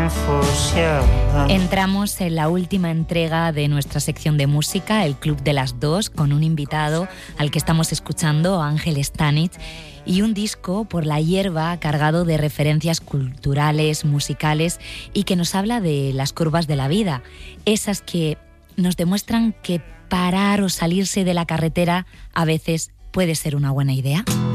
Entramos en la última entrega de nuestra sección de música, el Club de las Dos, con un invitado al que estamos escuchando, Ángel Stanich, y un disco, Por la hierba, cargado de referencias culturales, musicales y que nos habla de las curvas de la vida, esas que nos demuestran que parar o salirse de la carretera a veces puede ser una buena idea.